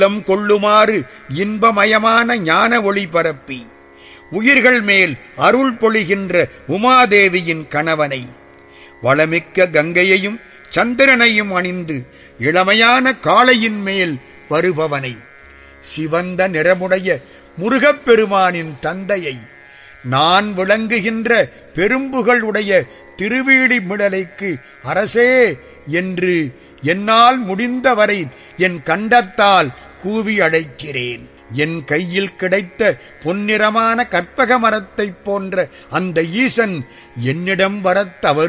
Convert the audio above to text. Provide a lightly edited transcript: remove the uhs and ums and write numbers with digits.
உள்ளம் கொள்ளுமாறு இன்பமயமான ஞான ஒளி பரப்பி உயிர்கள் மேல் அருள் பொழிகின்ற உமாதேவியின் கணவனை, வளமிக்க கங்கையையும் சந்திரனையும் அணிந்து இளமையான காளையின் மேல் வருபவனை, சிவந்த நிறமுடைய முருகப்பெருமானின் தந்தையை, நான் விளங்குகின்ற பெரும்புகள் உடைய திருவீழிமிழலைக்கு அரசே என்று என்னால் முடிந்தவரை என் கண்டத்தால் கூவி அழைக்கிறேன். என் கையில் கிடைத்த பொன்னிறமான கற்பக மரத்தைப் போன்ற அந்த ஈசன் என்னிடம் வரத் தவறு